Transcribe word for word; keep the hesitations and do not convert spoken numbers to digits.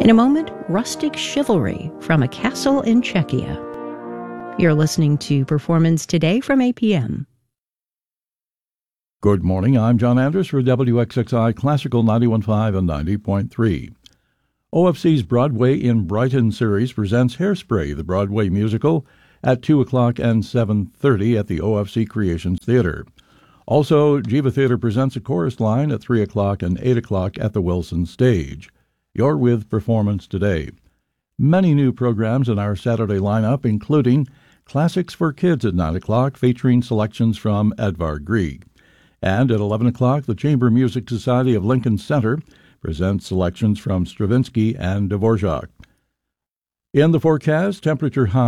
In a moment, rustic chivalry from a castle in Czechia. You're listening to Performance Today from A P M. Good morning, I'm John Anders for W X X I Classical ninety-one point five and ninety point three. O F C's Broadway in Brighton series presents Hairspray, the Broadway musical, at two o'clock and seven thirty at the O F C Creations Theater. Also, Jiva Theater presents A Chorus Line at three o'clock and eight o'clock at the Wilson Stage. You're with Performance Today. Many new programs in our Saturday lineup, including Classics for Kids at nine o'clock, featuring selections from Edvard Grieg. And at eleven o'clock, the Chamber Music Society of Lincoln Center presents selections from Stravinsky and Dvorak. In the forecast, temperature high